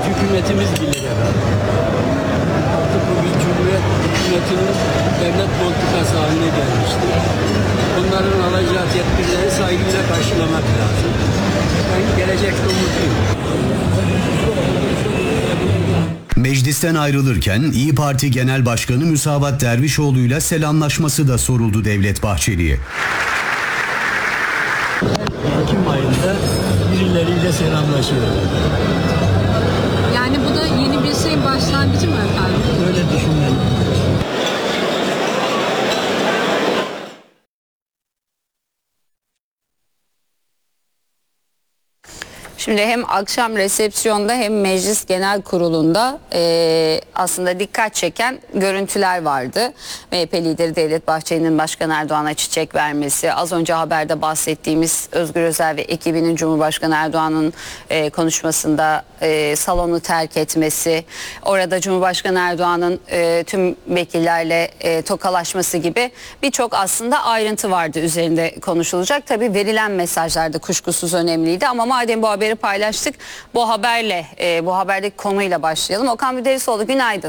hükümetimiz bilir efendim. Artık bu bir cumhuriyet hükümetinin devlet politikası haline gelmiştir. Onların alacağı tedbirleri saygıyla karşılamak lazım. Ben gelecekte umutluyum. Meclisten ayrılırken İYİ Parti Genel Başkanı Müsavat Dervişoğlu'yla selamlaşması da soruldu Devlet Bahçeli'ye. Ekim ayında birileriyle selamlaşıyorum. Yani bu da yeni bir şeyin başlangıcı mı efendim? Öyle düşünüyorum. Şimdi hem akşam resepsiyonda hem Meclis Genel Kurulu'nda aslında dikkat çeken görüntüler vardı. MHP lideri Devlet Bahçeli'nin Başkan Erdoğan'a çiçek vermesi, az önce haberde bahsettiğimiz Özgür Özel ve ekibinin Cumhurbaşkanı Erdoğan'ın konuşmasında salonu terk etmesi, orada Cumhurbaşkanı Erdoğan'ın tüm vekillerle tokalaşması gibi birçok aslında ayrıntı vardı üzerinde konuşulacak. Tabii verilen mesajlar da kuşkusuz önemliydi ama madem bu haberi paylaştık, bu haberdeki konuyla başlayalım. Okan Müderrisoğlu, günaydın.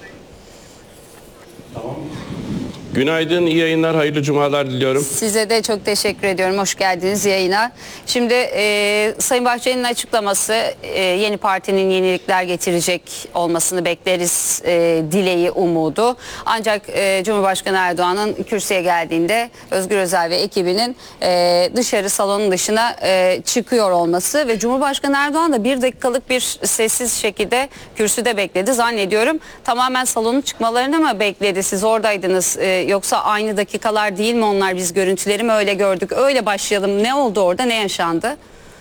Günaydın, iyi yayınlar, hayırlı cumalar diliyorum. Size de çok teşekkür ediyorum. Hoş geldiniz yayına. Şimdi Sayın Bahçeli'nin açıklaması, yeni partinin yenilikler getirecek olmasını bekleriz dileği, umudu. Ancak Cumhurbaşkanı Erdoğan'ın kürsüye geldiğinde Özgür Özel ve ekibinin dışarı, salonun dışına çıkıyor olması ve Cumhurbaşkanı Erdoğan da bir dakikalık bir sessiz şekilde kürsüde bekledi. Zannediyorum tamamen salonun çıkmalarını mı bekledi? Siz oradaydınız. Yoksa aynı dakikalar değil mi onlar, biz görüntüleri mi öyle gördük? Öyle başlayalım. Ne oldu orada, ne yaşandı?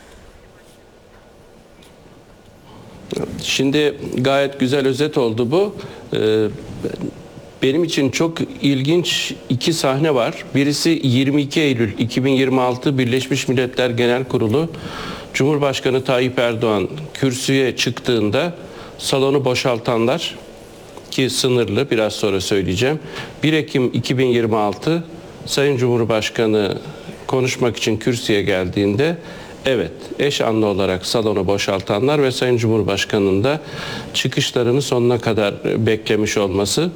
Şimdi gayet güzel özet oldu bu. Benim için çok ilginç iki sahne var. Birisi 22 Eylül 2026 Birleşmiş Milletler Genel Kurulu. Cumhurbaşkanı Tayyip Erdoğan kürsüye çıktığında salonu boşaltanlar, ki sınırlı, biraz sonra söyleyeceğim. 1 Ekim 2026 Sayın Cumhurbaşkanı konuşmak için kürsüye geldiğinde evet, eş anlı olarak salonu boşaltanlar ve Sayın Cumhurbaşkanı'nın da çıkışlarını sonuna kadar beklemiş olması.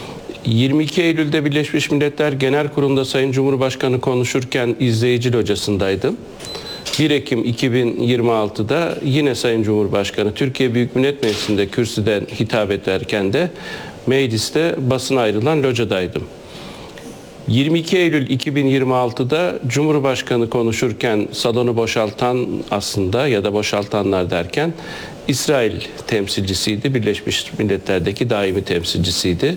22 Eylül'de Birleşmiş Milletler Genel Kurulu'nda Sayın Cumhurbaşkanı konuşurken izleyici locasındaydım. 1 Ekim 2026'da yine Sayın Cumhurbaşkanı Türkiye Büyük Millet Meclisi'nde kürsüden hitap ederken de mecliste basına ayrılan locadaydım. 22 Eylül 2026'da Cumhurbaşkanı konuşurken salonu boşaltan, aslında ya da boşaltanlar derken, İsrail temsilcisiydi. Birleşmiş Milletler'deki daimi temsilcisiydi.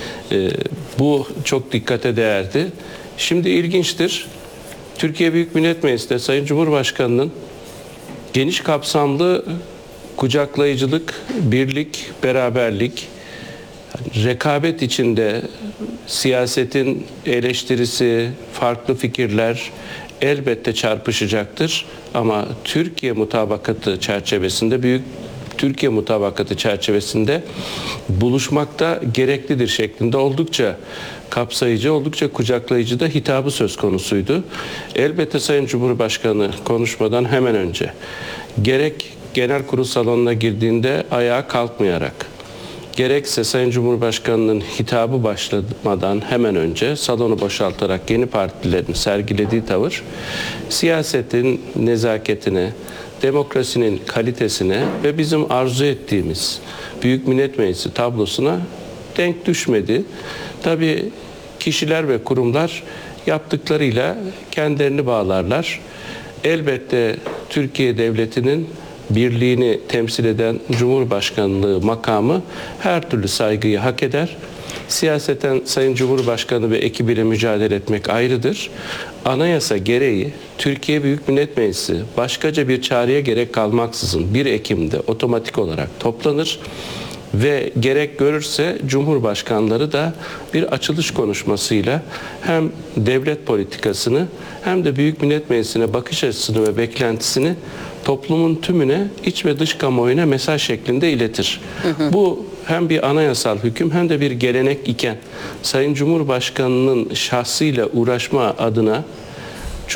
Bu çok dikkate değerdi. Şimdi ilginçtir. Türkiye Büyük Millet Meclisi'nde Sayın Cumhurbaşkanı'nın geniş kapsamlı kucaklayıcılık, birlik, beraberlik, rekabet içinde siyasetin eleştirisi, farklı fikirler elbette çarpışacaktır. Ama Türkiye mutabakatı çerçevesinde, Türkiye mutabakatı çerçevesinde buluşmakta gereklidir şeklinde oldukça kapsayıcı, oldukça kucaklayıcı da hitabı söz konusuydu. Elbette Sayın Cumhurbaşkanı konuşmadan hemen önce gerek genel kurul salonuna girdiğinde ayağa kalkmayarak, gerekse Sayın Cumhurbaşkanı'nın hitabı başlamadan hemen önce salonu boşaltarak yeni partilerin sergilediği tavır, siyasetin nezaketine, demokrasinin kalitesine ve bizim arzu ettiğimiz Büyük Millet Meclisi tablosuna denk düşmedi. Tabii kişiler ve kurumlar yaptıklarıyla kendilerini bağlarlar. Elbette Türkiye Devleti'nin birliğini temsil eden Cumhurbaşkanlığı makamı her türlü saygıyı hak eder. Siyaseten Sayın Cumhurbaşkanı ve ekibiyle mücadele etmek ayrıdır. Anayasa gereği Türkiye Büyük Millet Meclisi başkaca bir çağrıya gerek kalmaksızın 1 Ekim'de otomatik olarak toplanır ve gerek görürse Cumhurbaşkanları da bir açılış konuşmasıyla hem devlet politikasını hem de Büyük Millet Meclisi'ne bakış açısını ve beklentisini toplumun tümüne, iç ve dış kamuoyuna mesaj şeklinde iletir. Bu hem bir anayasal hüküm hem de bir gelenek iken Sayın Cumhurbaşkanı'nın şahsıyla uğraşma adına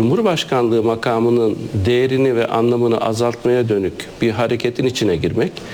Cumhurbaşkanlığı makamının değerini ve anlamını azaltmaya dönük bir hareketin içine girmek